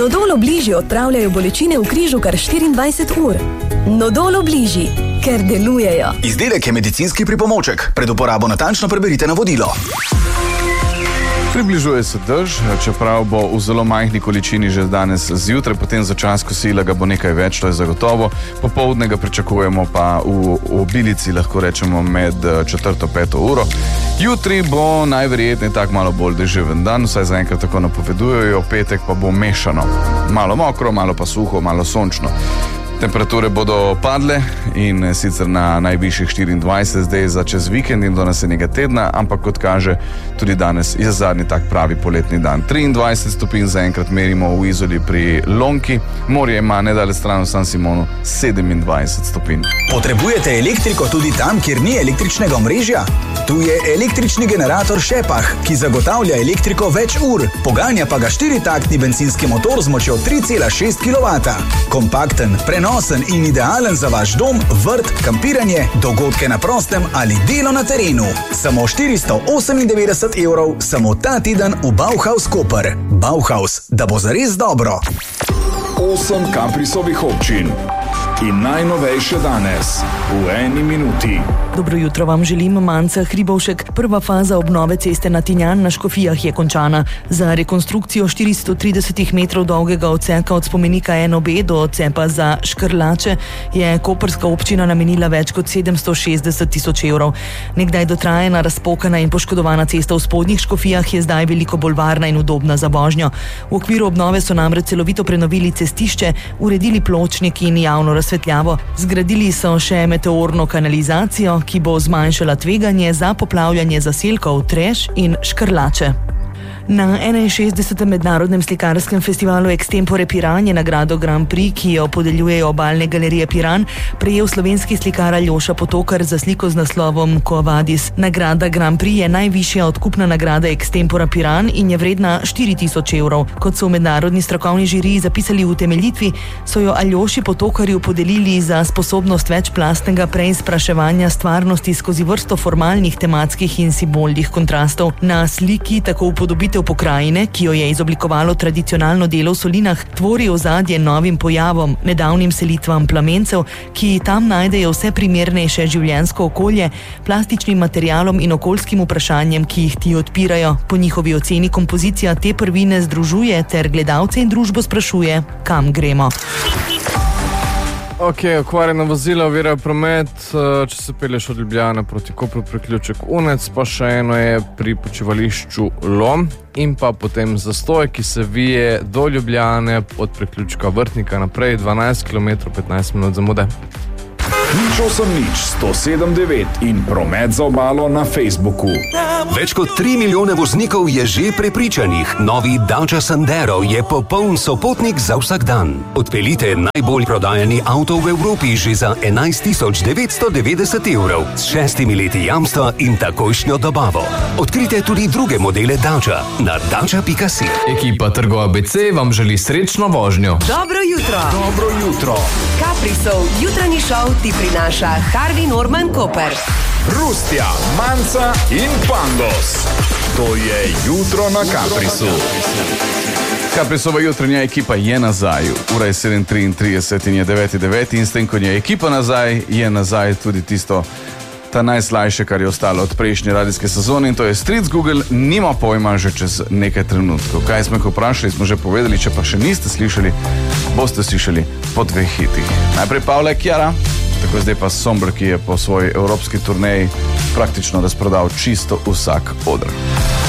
Nodol Obliži odpravljajo bolečine v križu kar 24 ur. Nodol Obliži, ker delujejo. Izdelek je medicinski pripomoček. Pred uporabo natančno preberite navodilo. Približuje se dež, čeprav bo v zelo majhni količini že danes zjutraj, potem za čas kosila ga bo nekaj več, to je zagotovo. Popoldne ga pričakujemo pa v obilici, lahko rečemo med 4-5 uro. Jutri bo najverjetneje tak malo bolj deževen dan, vsaj zaenkrat tako napovedujejo, petek pa bo mešano. Malo mokro, malo pa suho, malo sončno. Temperature bodo padle in sicer na najvišjih 24 zdaj za čez vikend in do naslednjega tedna, ampak kot kaže, tudi danes je zadnji tak pravi poletni dan. 23 stopinj zaenkrat merimo v Izoli pri Lonki, morje ima nedaleč stran v San Simonu 27 stopinj. Potrebujete elektriko tudi tam, kjer ni električnega omrežja? Tu je električni generator Šepah, ki zagotavlja elektriko več ur, poganja pa ga 4-taktni bencinski motor z močjo 3,6 kW. Kompakten, prenosen in idealen za vaš dom, vrt, kampiranje, dogodke na prostem ali delo na terenu. Samo 498 €, samo ta teden v Bauhaus Koper. Bauhaus, da bo zares dobro. 8 Caprisovih občin. In najnovejše danes, v 1 minuti. Dobro jutro vam želim, Manca Hribovšek. Prva faza obnove ceste na Tinjan na Škofijah je končana. Za rekonstrukcijo 430 metrov dolgega odseka od spomenika NOB do odcepa za Škrlače je koprska občina namenila več kot 760 tisoč €. Nekdaj dotrajana, razpokana in poškodovana cesta v Spodnjih Škofijah je zdaj veliko bolj varna in udobna za vožnjo. V okviru obnove so namreč celovito prenovili cestišče, uredili pločnik in javno razsvetljavo. Zgradili so še meteorno kanalizacijo, ki bo zmanjšala tveganje za poplavljanje zaselkov Treš in Škrlače. Na 61. mednarodnem slikarskem festivalu Extempore Piran je nagrado Grand Prix, ki jo podeljujejo Obalne galerije Piran, prejel slovenski slikar Aljoša Potokar za sliko z naslovom Quo Vadis. Nagrada Grand Prix je najvišja odkupna nagrada Extempora Piran in je vredna 4000 €. Kot so v mednarodni strokovni žiriji zapisali v utemeljitvi, so jo Aljoši Potokarju podelili za sposobnost večplastnega preizpraševanja stvarnosti skozi vrsto formalnih, tematskih in simbolnih kontrastov. Na sliki tako upodobitev pokrajine, ki jo je izoblikovalo tradicionalno delo v Solinah, tvori ozadje novim pojavom, nedavnim selitvam plamencev, ki tam najdejo vse primernejše življenjsko okolje, plastičnim materialom in okoljskim vprašanjem, ki jih ti odpirajo. Po njihovi oceni kompozicija te prvine združuje ter gledalce in družbo sprašuje, kam gremo. Ok, okvarjena vozila ovirajo promet, če se pelješ od Ljubljane proti Kopru, priključek Unec, pa še eno je pri počivališču Lom in pa potem zastoj, ki se vije do Ljubljane od priključka Vrtnika naprej, 12 km 15 minut zamude. Nič 107,9 in promet za obalo na Facebooku. Več kot 3 milijone voznikov je že prepričanih. Novi Dacia Sandero je popoln sopotnik za vsak dan. Odpeljite najbolj prodajani avto v Evropi že za 11.990 €, s 6 leti jamstva in takojšnjo dobavo. Odkrite tudi druge modele Dacia na dacia.si. Ekipa Trgo ABC vam želi srečno vožnjo. Dobro jutro. Dobro jutro. Caprisov jutranji šov ti prinaša Harvey Norman Koper. Rustja, Manca in Pandos. To je jutro na Caprisu. Caprisova jutranja ekipa je nazaj. Ura je 7:33 in je 9:09 in s tem, ko je ekipa nazaj, je nazaj tudi tisto, ta najslajše, kar je ostalo od prejšnje radijske sezone, in to je Stric Google, nima pojma že čez nekaj trenutkov. Kaj smo jih vprašali, smo že povedali, če pa še niste slišali, boste slišali po 2 hitih. Najprej Pavle Chiara, tako zdaj pa Somber, ki je po svoji evropski turneji praktično razprodal čisto vsak oder.